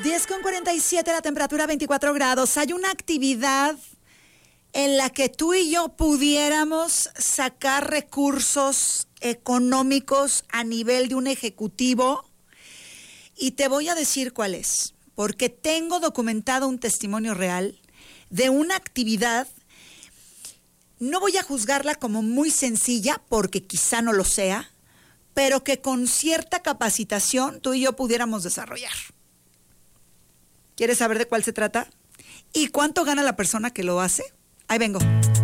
10:47, la temperatura 24 grados. Hay una actividad en la que tú y yo pudiéramos sacar recursos económicos a nivel de un ejecutivo, y te voy a decir cuál es, porque tengo documentado un testimonio real de una actividad. No voy a juzgarla como muy sencilla, porque quizá no lo sea, pero que con cierta capacitación tú y yo pudiéramos desarrollar. ¿Quieres saber de cuál se trata? ¿Y cuánto gana la persona que lo hace? Ahí vengo.